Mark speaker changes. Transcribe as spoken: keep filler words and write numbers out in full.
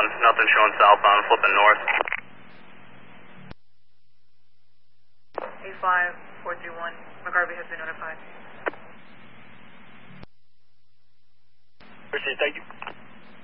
Speaker 1: one, nothing showing southbound, flipping north.
Speaker 2: A five four three one, McGarvey has been notified.